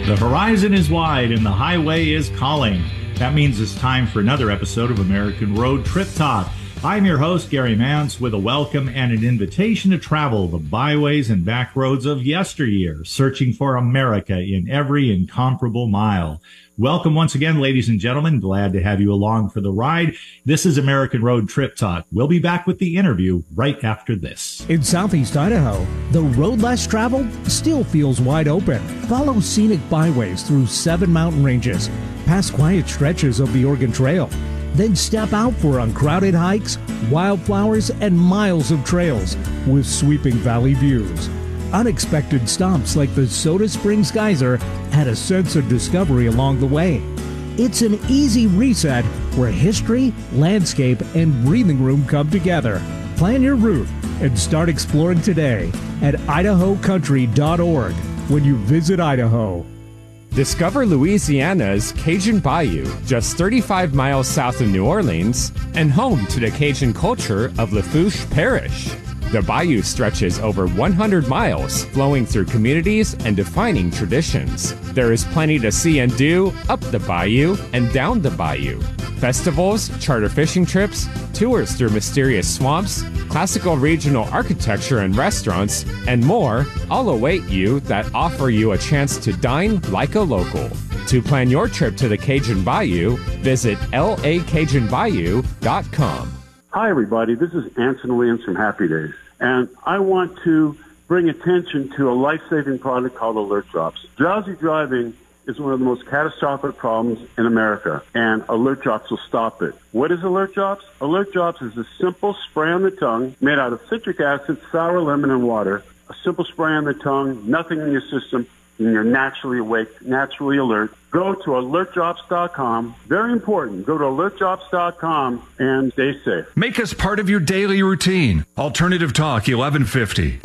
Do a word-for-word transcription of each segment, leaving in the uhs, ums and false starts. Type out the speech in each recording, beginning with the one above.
The horizon is wide and the highway is calling. That means it's time for another episode of American Road Trip Talk. I'm your host, Gary Mance, with a welcome and an invitation to travel the byways and back roads of yesteryear, searching for America in every incomparable mile. Welcome once again, ladies and gentlemen. Glad to have you along for the ride. This is American Road Trip Talk. We'll be back with the interview right after this. In southeast Idaho, the road less traveled still feels wide open. Follow scenic byways through seven mountain ranges, past quiet stretches of the Oregon Trail. Then step out for uncrowded hikes, wildflowers, and miles of trails with sweeping valley views. Unexpected stops like the Soda Springs Geyser add a sense of discovery along the way. It's an easy reset where history, landscape, and breathing room come together. Plan your route and start exploring today at idaho country dot org when you visit Idaho. Discover Louisiana's Cajun Bayou, just thirty-five miles south of New Orleans, and home to the Cajun culture of Lafourche Parish. The bayou stretches over one hundred miles, flowing through communities and defining traditions. There is plenty to see and do up the bayou and down the bayou. Festivals, charter fishing trips, tours through mysterious swamps, classical regional architecture and restaurants, and more all await you that offer you a chance to dine like a local. To plan your trip to the Cajun Bayou, visit L A Cajun Bayou dot com. Hi, everybody. This is Anson Williams from Happy Days, and I want to bring attention to a life-saving product called Alert Drops. Drowsy driving is one of the most catastrophic problems in America, and Alert Drops will stop it. What is Alert Drops? Alert Drops is a simple spray on the tongue made out of citric acid, sour lemon, and water. A simple spray on the tongue, nothing in your system, and you're naturally awake, naturally alert. Go to alert drops dot com. Very important. Go to alert drops dot com and stay safe. Make us part of your daily routine. Alternative Talk eleven fifty.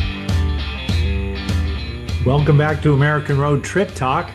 Welcome back to American Road Trip Talk.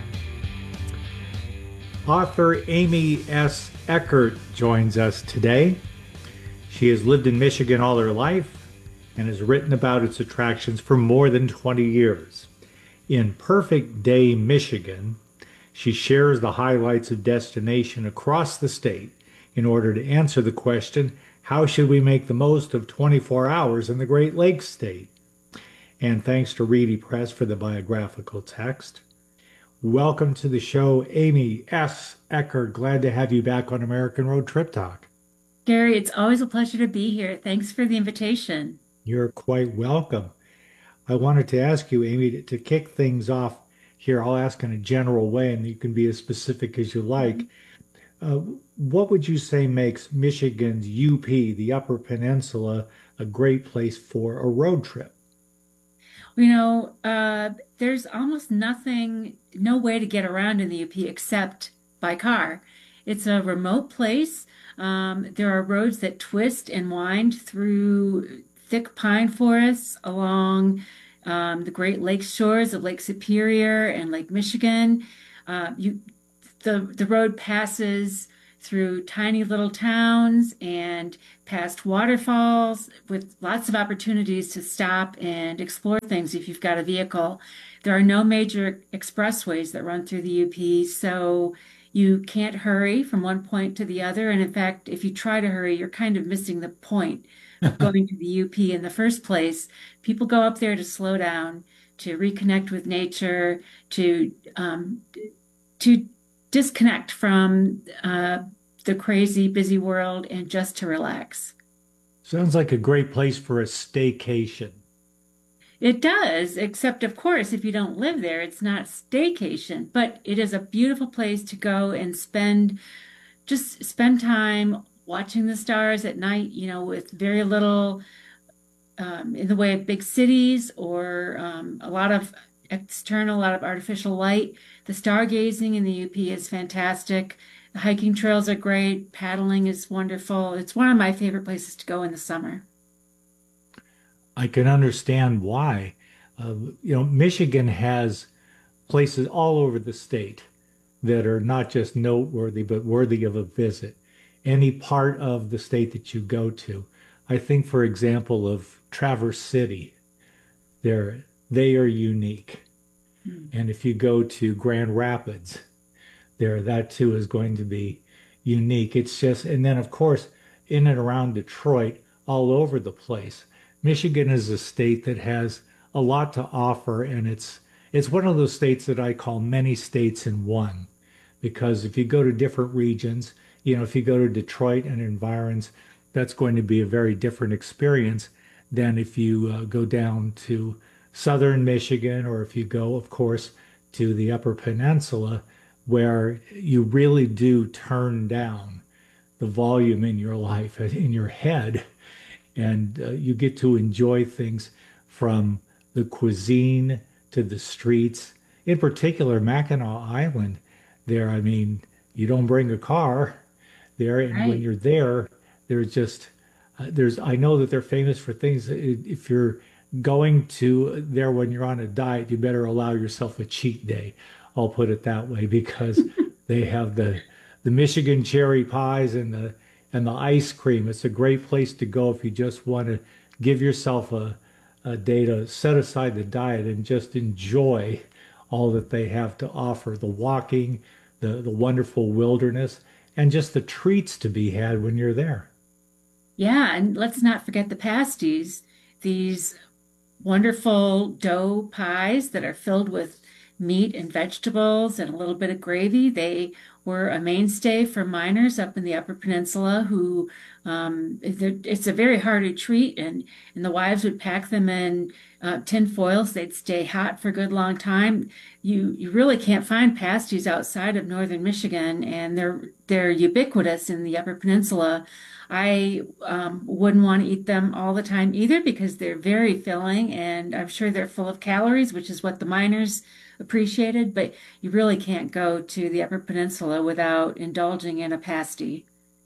Author Amy S. Eckert joins us today. She has lived in Michigan all her life and has written about its attractions for more than twenty years. In Perfect Day, Michigan, she shares the highlights of destination across the state in order to answer the question, how should we make the most of twenty-four hours in the Great Lakes state? And thanks to Reedy Press for the biographical text. Welcome to the show, Amy S. Eckert. Glad to have you back on American Road Trip Talk. Gary, it's always a pleasure to be here. Thanks for the invitation. You're quite welcome. I wanted to ask you, Amy, to, to kick things off here. I'll ask in a general way, and you can be as specific as you like. Uh, what would you say makes Michigan's U P, the Upper Peninsula, a great place for a road trip? You know, uh, there's almost nothing, no way to get around in the U P except by car. It's a remote place. Um, there are roads that twist and wind through thick pine forests along um, the Great Lakes shores of Lake Superior and Lake Michigan. Uh, you, the, the road passes through tiny little towns and past waterfalls with lots of opportunities to stop and explore things if you've got a vehicle. There are no major expressways that run through the U P, so you can't hurry from one point to the other. And in fact, if you try to hurry, you're kind of missing the point of going to the U P in the first place. People go up there to slow down, to reconnect with nature, to um, to disconnect from uh, the crazy, busy world, and just to relax. Sounds like a great place for a staycation. It does, except of course, if you don't live there, it's not staycation, but it is a beautiful place to go and spend, just spend time watching the stars at night, you know, with very little um, in the way of big cities or um, a lot of external, a lot of artificial light. The stargazing in the U P is fantastic. The hiking trails are great. Paddling is wonderful. It's one of my favorite places to go in the summer. I can understand why. Uh, you know, Michigan has places all over the state that are not just noteworthy, but worthy of a visit. Any part of the state that you go to. I think, for example, of Traverse City. They're, they are unique. Mm. And if you go to Grand Rapids, there, that too is going to be unique. It's just, and then of course, in and around Detroit, all over the place. Michigan is a state that has a lot to offer, and it's it's one of those states that I call many states in one. Because if you go to different regions, you know, if you go to Detroit and environs, that's going to be a very different experience than if you uh, go down to southern Michigan, or if you go, of course, to the Upper Peninsula, where you really do turn down the volume in your life, in your head, and uh, you get to enjoy things from the cuisine to the streets. In particular, Mackinac Island, there, I mean, you don't bring a car there, and when Right. you're there, there's just uh, there's I know that they're famous for things. If you're going to there when you're on a diet, you better allow yourself a cheat day. I'll put it that way, because they have the the Michigan cherry pies and the and the ice cream. It's a great place to go if you just want to give yourself a, a day to set aside the diet and just enjoy all that they have to offer. The walking, the, the wonderful wilderness, and just the treats to be had when you're there. Yeah, and let's not forget the pasties, these wonderful dough pies that are filled with meat and vegetables and a little bit of gravy. They were a mainstay for miners up in the Upper Peninsula who um, it's a very hearty treat, and, and the wives would pack them in uh, tin foils. They'd stay hot for a good long time. You you really can't find pasties outside of northern Michigan, and they're they're ubiquitous in the Upper Peninsula. I um, wouldn't want to eat them all the time either, because they're very filling, and I'm sure they're full of calories, which is what the miners appreciated. But you really can't go to the Upper Peninsula without indulging in a pasty.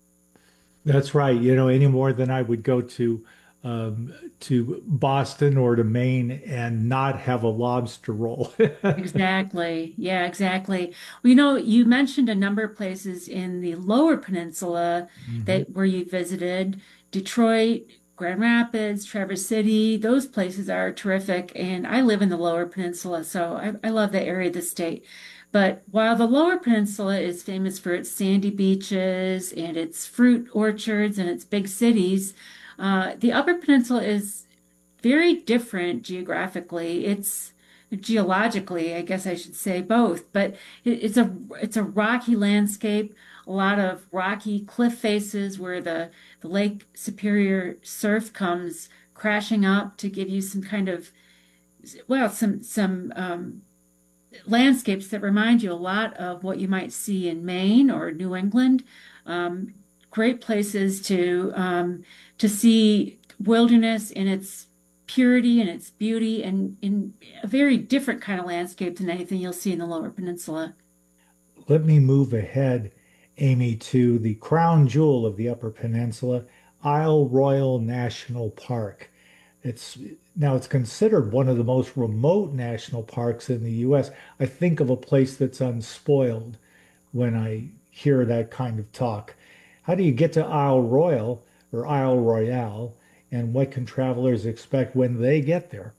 That's right. You know, any more than I would go to um, to Boston or to Maine and not have a lobster roll. Exactly. Yeah, exactly. Well, you know, you mentioned a number of places in the Lower Peninsula Mhm. that where you visited, Detroit, Grand Rapids, Traverse City. Those places are terrific. And I live in the Lower Peninsula, so I, I love that area of the state. But while the Lower Peninsula is famous for its sandy beaches and its fruit orchards and its big cities, uh, the Upper Peninsula is very different geographically. It's geologically, I guess I should say both, but it, it's a it's a rocky landscape, a lot of rocky cliff faces where the the Lake Superior surf comes crashing up to give you some kind of well some some um, landscapes that remind you a lot of what you might see in Maine or New England. Um, Great places to um, to see wilderness in its purity and its beauty, and in a very different kind of landscape than anything you'll see in the Lower Peninsula. Let me move ahead, Amy, to the crown jewel of the Upper Peninsula, Isle Royale National Park. It's now it's considered one of the most remote national parks in the U S. I think of a place that's unspoiled when I hear that kind of talk. How do you get to Isle Royale or Isle Royale, and what can travelers expect when they get there?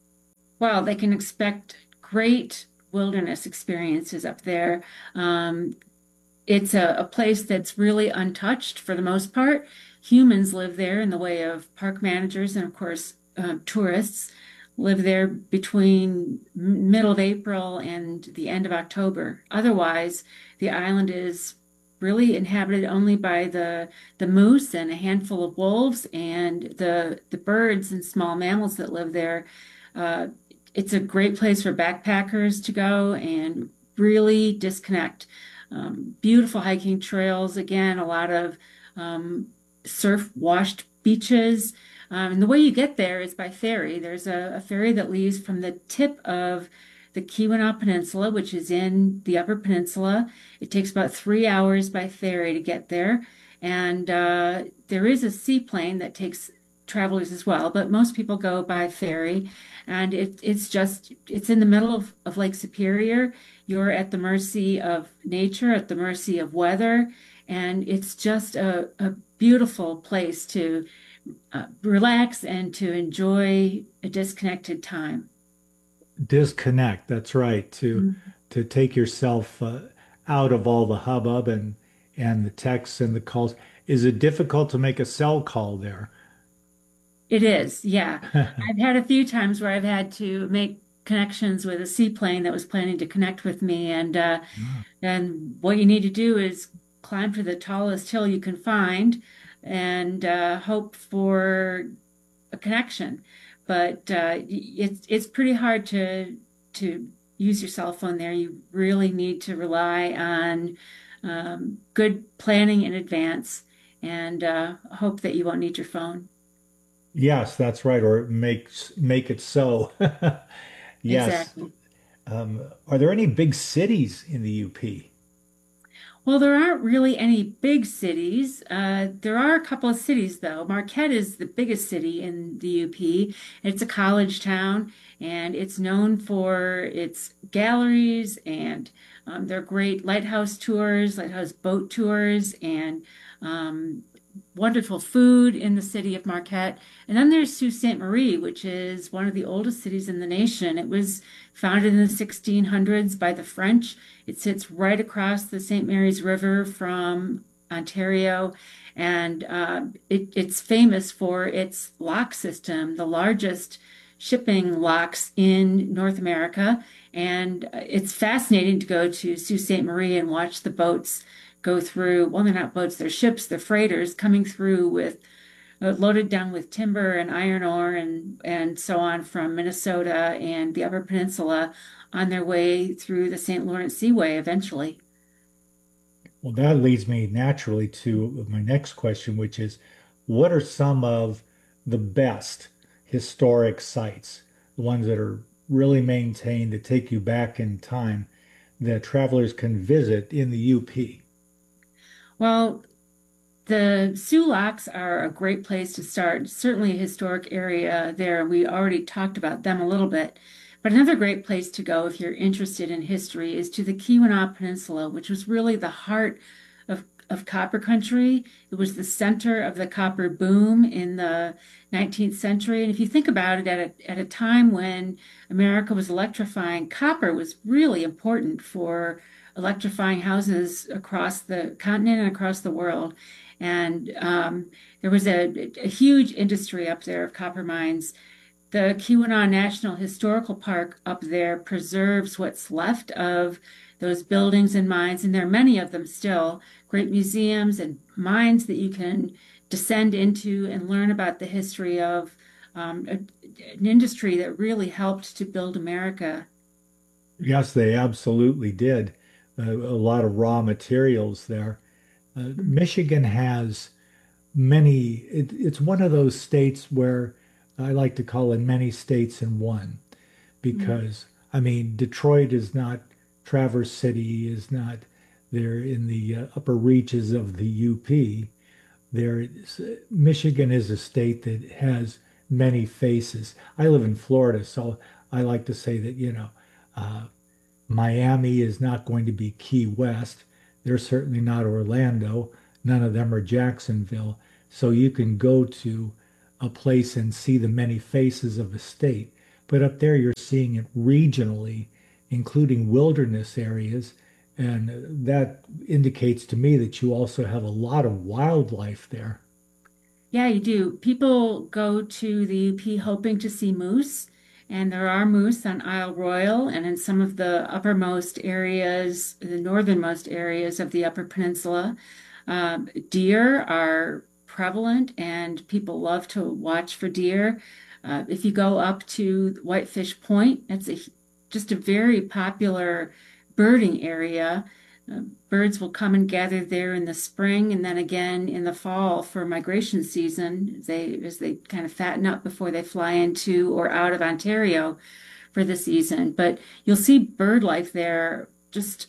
Well, they can expect great wilderness experiences up there. Um, it's a, a place that's really untouched for the most part. Humans live there in the way of park managers, and of course, uh, tourists live there between middle of April and the end of October. Otherwise, the island is really inhabited only by the the moose and a handful of wolves and the the birds and small mammals that live there. Uh, it's a great place for backpackers to go and really disconnect. Um, beautiful hiking trails, again, a lot of um, surf washed beaches. Um, and the way you get there is by ferry. There's a, a ferry that leaves from the tip of the Keweenaw Peninsula, which is in the Upper Peninsula. It takes about three hours by ferry to get there. And uh, there is a seaplane that takes travelers as well, but most people go by ferry. And it, it's just, it's in the middle of, of Lake Superior. You're at the mercy of nature, at the mercy of weather. And it's just a, a beautiful place to uh, relax and to enjoy a disconnected time. Disconnect. That's right. To to take yourself uh, out of all the hubbub and and the texts and the calls. Is it difficult to make a cell call there? It is, yeah. I've had a few times where I've had to make connections with a seaplane that was planning to connect with me, and uh, and what you need to do is climb to the tallest hill you can find and uh, hope for a connection. But uh, it's it's pretty hard to to use your cell phone there. You really need to rely on um, good planning in advance and uh, hope that you won't need your phone. Yes, that's right. Or makes make it so. Yes. Exactly. Um, are there any big cities in the U P? Well, there aren't really any big cities. Uh, there are a couple of cities, though. Marquette is the biggest city in the U P. It's a college town, and it's known for its galleries and um, their great lighthouse tours, lighthouse boat tours, and um, wonderful food in the city of Marquette. And then there's Sault Ste. Marie, which is one of the oldest cities in the nation. It was founded in the sixteen hundreds by the French. It sits right across the Saint Mary's River from Ontario, and uh, it, it's famous for its lock system, the largest shipping locks in North America. And uh, it's fascinating to go to Sault Ste. Marie and watch the boats go through. Well, they're not boats, they're ships, they're freighters coming through with uh, loaded down with timber and iron ore and and so on from Minnesota and the Upper Peninsula on their way through the Saint Lawrence Seaway eventually. Well, that leads me naturally to my next question, which is what are some of the best historic sites, the ones that are really maintained that take you back in time that travelers can visit in the U P? Well, the Sulaks are a great place to start. Certainly a historic area there. We already talked about them a little bit. But another great place to go if you're interested in history is to the Keweenaw Peninsula, which was really the heart of, of copper country. It was the center of the copper boom in the nineteenth century. And if you think about it, at a, at a time when America was electrifying, copper was really important for electrifying houses across the continent and across the world. And um, there was a, a huge industry up there of copper mines. The Keweenaw National Historical Park up there preserves what's left of those buildings and mines, and there are many of them still, great museums and mines that you can descend into and learn about the history of um, a, an industry that really helped to build America. Yes, they absolutely did. Uh, a lot of raw materials there. Uh, Michigan has many, it, it's one of those states where I like to call it many states in one Mhm. because, I mean, Detroit is not, Traverse City is not there in the uh, upper reaches of the U P. There, is- Michigan is a state that has many faces. I live in Florida, so I like to say that, you know, uh, Miami is not going to be Key West. They're certainly not Orlando. None of them are Jacksonville. So you can go to a place and see the many faces of a state. But up there, you're seeing it regionally, including wilderness areas. And that indicates to me that you also have a lot of wildlife there. Yeah, you do. People go to the U P hoping to see moose, and there are moose on Isle Royal and in some of the uppermost areas, the northernmost areas of the Upper Peninsula. Um, deer are prevalent, and people love to watch for deer. Uh, if you go up to Whitefish Point, it's a, just a very popular birding area. Uh, birds will come and gather there in the spring and then again in the fall for migration season. They as they kind of fatten up before they fly into or out of Ontario for the season. But you'll see bird life there just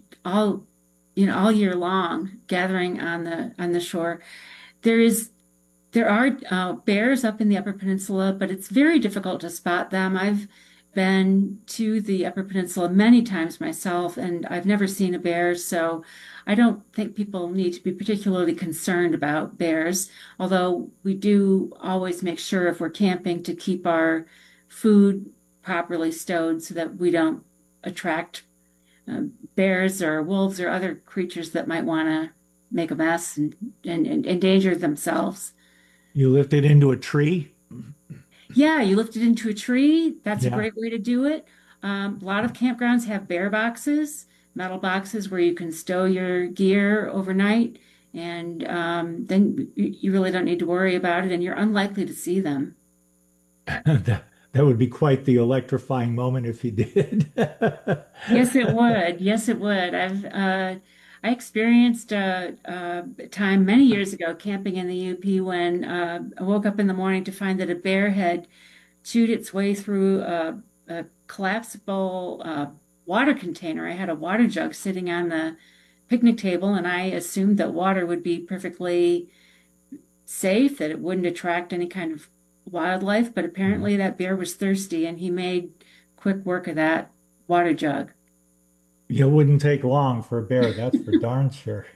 all you know all year long, gathering on the on the shore. There is there are uh, bears up in the Upper Peninsula, but it's very difficult to spot them. I've been to the Upper Peninsula many times myself, and I've never seen a bear, so I don't think people need to be particularly concerned about bears, although we do always make sure if we're camping to keep our food properly stowed so that we don't attract um, bears or wolves or other creatures that might want to make a mess and, and, and endanger themselves. You lift it into a tree? Yeah, you lift it into a tree. That's a Yeah. great way to do it. Um, a lot of campgrounds have bear boxes, metal boxes where you can stow your gear overnight, and um, then you you really don't need to worry about it, and you're unlikely to see them. That, that would be quite the electrifying moment if you did. Yes, it would. Yes, it would. I've uh, I experienced a, a time many years ago camping in the U P when uh, I woke up in the morning to find that a bear had chewed its way through a, a collapsible uh, water container. I had a water jug sitting on the picnic table, and I assumed that water would be perfectly safe, that it wouldn't attract any kind of wildlife. But apparently, that bear was thirsty, and he made quick work of that water jug. It wouldn't take long for a bear, that's for darn sure.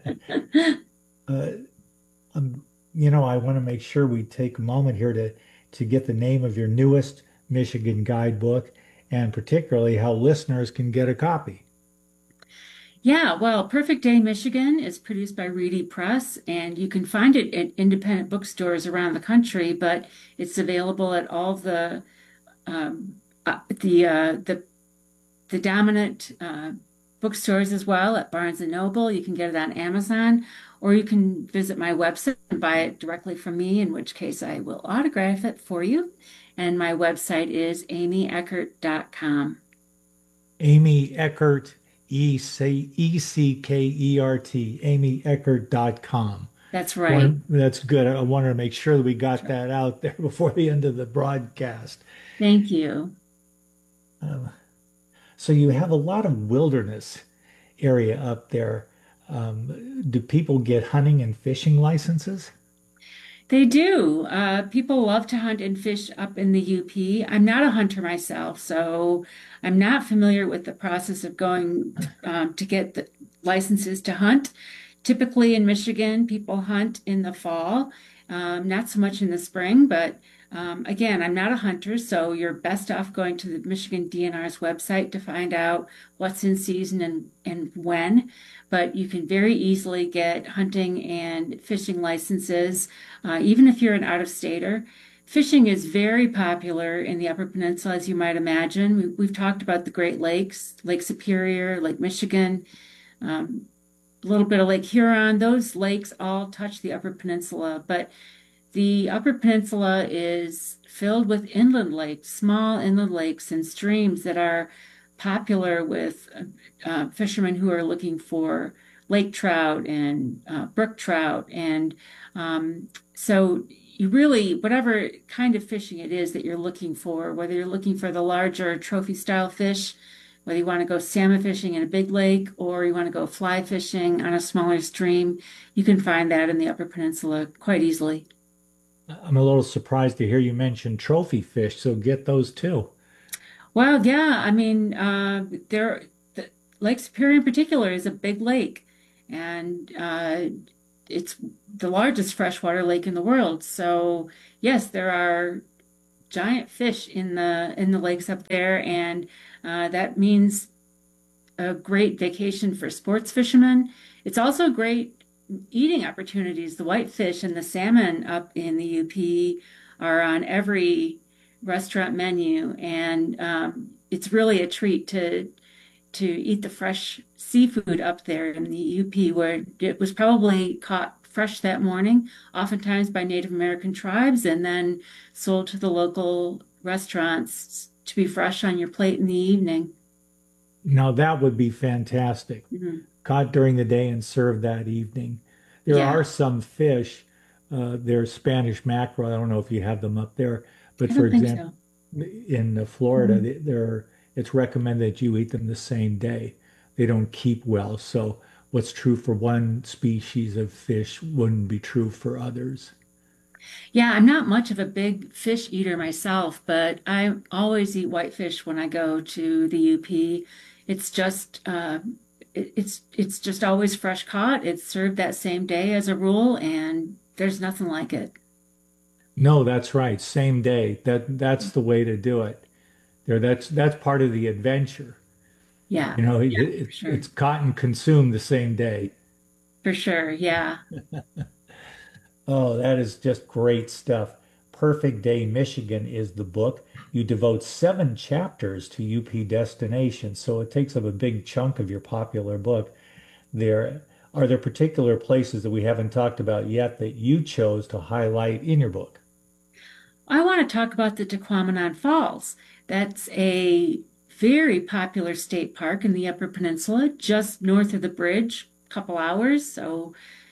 Uh, um, you know, I want to make sure we take a moment here to to get the name of your newest Michigan guidebook and particularly how listeners can get a copy. Yeah, well, Perfect Day Michigan is produced by Reedy Press, and you can find it at independent bookstores around the country, but it's available at all the um, uh, the uh, the the dominant uh, bookstores as well at Barnes and Noble. You can get it on Amazon, or you can visit my website and buy it directly from me, in which case I will autograph it for you. And my website is amy eckert dot com. Amy Eckert, E C E C K E R T, amy eckert dot com. That's right. One, that's good. I wanted to make sure that we got that out there before the end of the broadcast. Thank you. Um, so you have a lot of wilderness area up there. Um, do people get hunting and fishing licenses? They do. Uh, people love to hunt and fish up in the U P. I'm not a hunter myself, so I'm not familiar with the process of going um, to get the licenses to hunt. Typically in Michigan, people hunt in the fall, um, not so much in the spring, but um, again, I'm not a hunter, so you're best off going to the Michigan D N R's website to find out what's in season and, and when. But you can very easily get hunting and fishing licenses, uh, even if you're an out-of-stater. Fishing is very popular in the Upper Peninsula, as you might imagine. We, we've talked about the Great Lakes, Lake Superior, Lake Michigan, um, a little bit of Lake Huron. Those lakes all touch the Upper Peninsula, but the Upper Peninsula is filled with inland lakes, small inland lakes and streams that are popular with uh, fishermen who are looking for lake trout and uh, brook trout. And um, so you really, whatever kind of fishing it is that you're looking for, whether you're looking for the larger trophy style fish, whether you want to go salmon fishing in a big lake or you want to go fly fishing on a smaller stream, you can find that in the Upper Peninsula quite easily. I'm a little surprised to hear you mention trophy fish, so get those too. Well, yeah, I mean, uh, there, the, Lake Superior in particular is a big lake, and uh, it's the largest freshwater lake in the world. So, yes, there are giant fish in the in the lakes up there, and uh, that means a great vacation for sports fishermen. It's also great eating opportunities. The whitefish and the salmon up in the U P are on every restaurant menu, and um, it's really a treat to to eat the fresh seafood up there in the U P, where it was probably caught fresh that morning, oftentimes by Native American tribes, and then sold to the local restaurants to be fresh on your plate in the evening. Now that would be fantastic. Mhm. Caught during the day and served that evening. There Yeah, are some fish, uh, there's Spanish mackerel. I don't know if you have them up there, but I for don't think example, so. in uh, Florida, Mhm. they- they're, it's recommended that you eat them the same day. They don't keep well. So what's true for one species of fish wouldn't be true for others. Yeah, I'm not much of a big fish eater myself, but I always eat whitefish when I go to the U P. It's just uh, it, it's it's just always fresh caught. It's served that same day as a rule, and there's nothing like it. No, that's right. Same day. That that's the way to do it. there. That's that's part of the adventure. Yeah, You know, it, yeah, for it's sure. it's caught and consumed the same day. For sure. Yeah. Oh, that is just great stuff. Perfect Day Michigan is the book. You devote seven chapters to U P destinations, so it takes up a big chunk of your popular book. There are there particular places that we haven't talked about yet that you chose to highlight in your book? I want to talk about the Tequamanon Falls. That's a very popular state park in the Upper Peninsula, just north of the bridge, a couple hours. So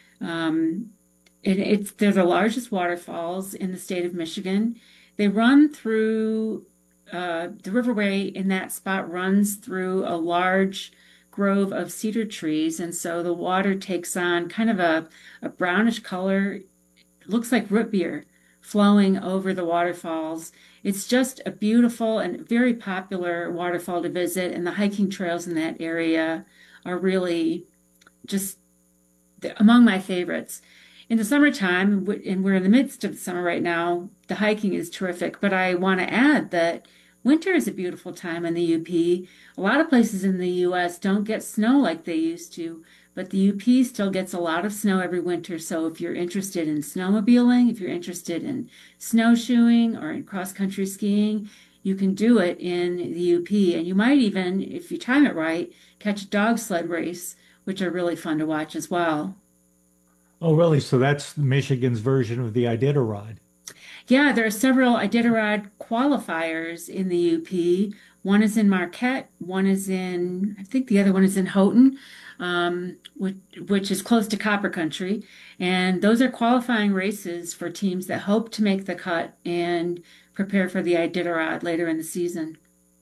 um, it, it's they're the largest waterfalls in the state of Michigan. They run through uh, the riverway in that spot runs through a large grove of cedar trees, and so the water takes on kind of a, a brownish color. Looks like root beer flowing over the waterfalls. It's just a beautiful and very popular waterfall to visit, and the hiking trails in that area are really just among my favorites. In the summertime, and we're in the midst of the summer right now, the hiking is terrific. But I want to add that winter is a beautiful time in the U P. A lot of places in the U S don't get snow like they used to, but the U P still gets a lot of snow every winter. So if you're interested in snowmobiling, if you're interested in snowshoeing or in cross-country skiing, you can do it in the U P. And you might even, if you time it right, catch a dog sled race, which are really fun to watch as well. Oh, really? So that's Michigan's version of the Iditarod. Yeah, there are several Iditarod qualifiers in the U P. One is in Marquette, one is in, I think the other one is in Houghton, um, which, which is close to Copper Country. And those are qualifying races for teams that hope to make the cut and prepare for the Iditarod later in the season.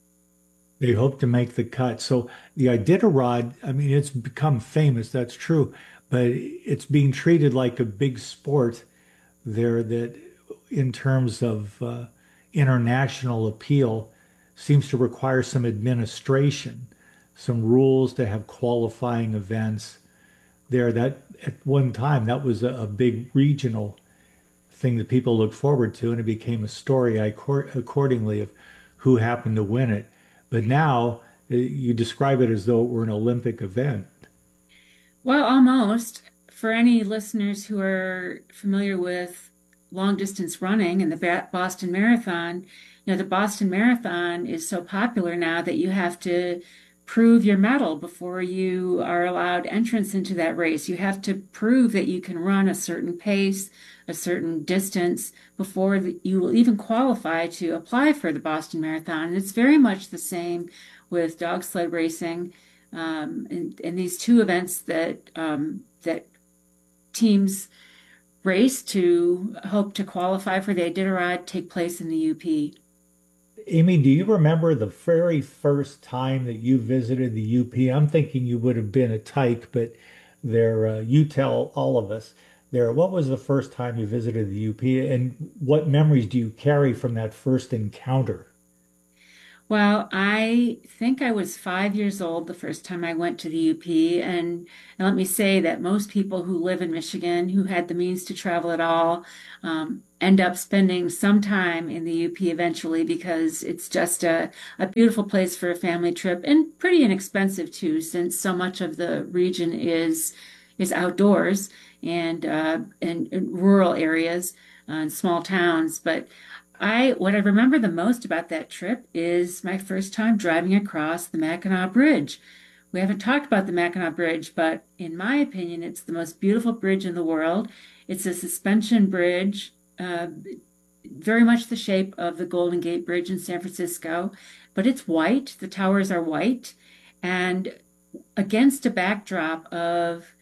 They hope to make the cut. So the Iditarod, I mean, it's become famous, that's true, but it's being treated like a big sport there that, in terms of uh, international appeal, seems to require some administration, some rules to have qualifying events there. That at one time, that was a, a big regional thing that people looked forward to, and it became a story accordingly of who happened to win it. But now uh, you describe it as though it were an Olympic event. Well, almost. For any listeners who are familiar with long distance running and the Boston Marathon, you know, the Boston Marathon is so popular now that you have to prove your medal before you are allowed entrance into that race. You have to prove that you can run a certain pace, a certain distance before you will even qualify to apply for the Boston Marathon. And it's very much the same with dog sled racing, um, and, and these two events that um, that teams race to hope to qualify for the Iditarod take place in the U P. Amy, do you remember the very first time that you visited the U P? I'm thinking you would have been a tyke, but there, uh, you tell all of us there. What was the first time you visited the U P, and what memories do you carry from that first encounter? Well, I think I was five years old the first time I went to the U P. And, and let me say that most people who live in Michigan, who had the means to travel at all, um, end up spending some time in the U P eventually because it's just a, a beautiful place for a family trip and pretty inexpensive too, since so much of the region is is outdoors and uh, in, in rural areas uh, and small towns. But I what I remember the most about that trip is my first time driving across the Mackinac Bridge. We haven't talked about the Mackinac Bridge, but in my opinion, it's the most beautiful bridge in the world. It's a suspension bridge, uh, very much the shape of the Golden Gate Bridge in San Francisco, but it's white. The towers are white, and against a backdrop of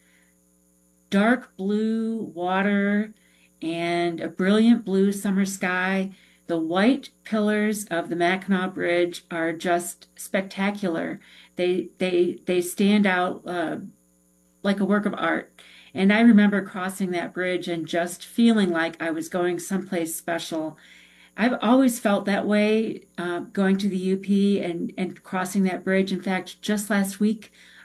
dark blue water and a brilliant blue summer sky. The white pillars of the Mackinac Bridge are just spectacular. They they they stand out uh, like a work of art. And I remember crossing that bridge and just feeling like I was going someplace special. I've always felt that way uh, going to the U P and, and crossing that bridge. In fact, just last week,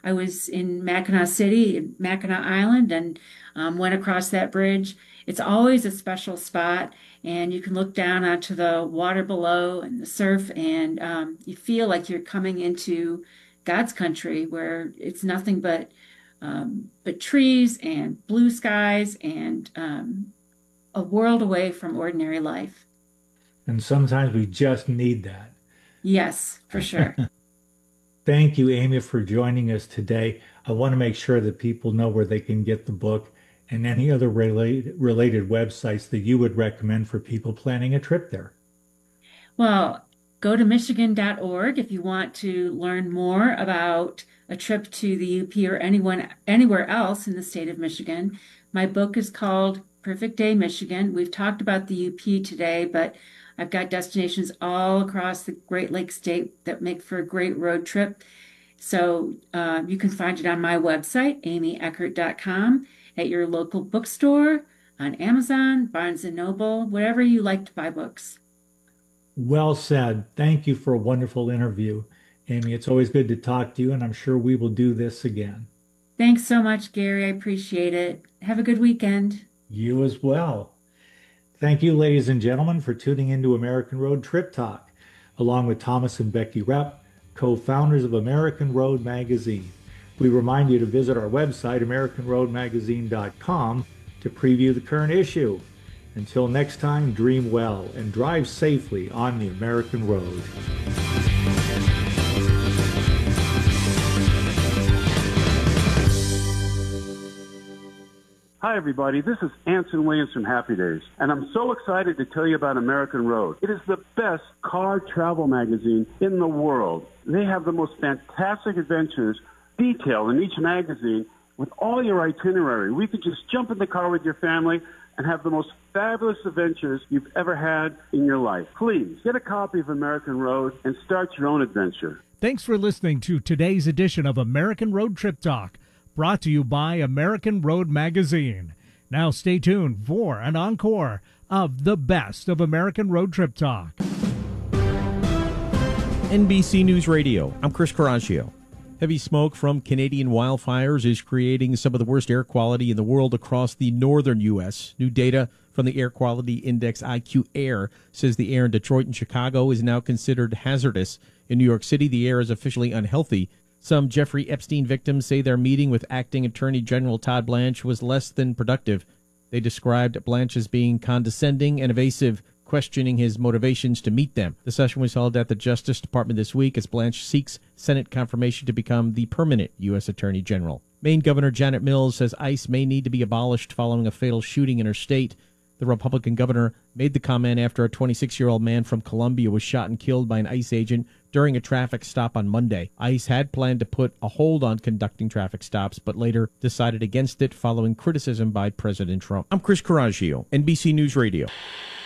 I was in Mackinac City, Mackinac Island, and um, went across that bridge. It's always a special spot, and you can look down onto the water below and the surf, and um, you feel like you're coming into God's country where it's nothing but um, but trees and blue skies and um, a world away from ordinary life. And sometimes we just need that. Yes, for sure. Thank you, Amy, for joining us today. I want to make sure that people know where they can get the book and any other related, related websites that you would recommend for people planning a trip there. Well, go to michigan dot org if you want to learn more about a trip to the U P or anyone anywhere else in the state of Michigan. My book is called Perfect Day Michigan. We've talked about the U P today, but I've got destinations all across the Great Lakes state that make for a great road trip. So uh, you can find it on my website, amy eckert dot com, at your local bookstore, on Amazon, Barnes and Noble, wherever you like to buy books. Well said. Thank you for a wonderful interview, Amy. It's always good to talk to you, and I'm sure we will do this again. Thanks so much, Gary. I appreciate it. Have a good weekend. You as well. Thank you, ladies and gentlemen, for tuning into American Road Trip Talk, along with Thomas and Becky Repp, co-founders of American Road Magazine. We remind you to visit our website, american road magazine dot com, to preview the current issue. Until next time, dream well and drive safely on the American road. Hi, everybody. This is Anson Williams from Happy Days, and I'm so excited to tell you about American Road. It is the best car travel magazine in the world. They have the most fantastic adventures detailed in each magazine with all your itinerary. We could just jump in the car with your family and have the most fabulous adventures you've ever had in your life. Please get a copy of American Road and start your own adventure. Thanks for listening to today's edition of American Road Trip Talk, brought to you by American Road Magazine. Now stay tuned for an encore of the best of American Road Trip Talk. N B C News Radio, I'm Chris Coraggio. Heavy smoke from Canadian wildfires is creating some of the worst air quality in the world across the northern U S. New data from the Air Quality Index I Q Air says the air in Detroit and Chicago is now considered hazardous. In New York City, the air is officially unhealthy. Some Jeffrey Epstein victims say their meeting with Acting Attorney General Todd Blanche was less than productive. They described Blanche as being condescending and evasive, questioning his motivations to meet them. The session was held at the Justice Department this week as Blanche seeks Senate confirmation to become the permanent U S Attorney General. Maine Governor Janet Mills says ICE may need to be abolished following a fatal shooting in her state. The Republican governor made the comment after a twenty-six-year-old man from Colombia was shot and killed by an ICE agent during a traffic stop on Monday. ICE had planned to put a hold on conducting traffic stops, but later decided against it following criticism by President Trump. I'm Chris Coraggio, N B C News Radio.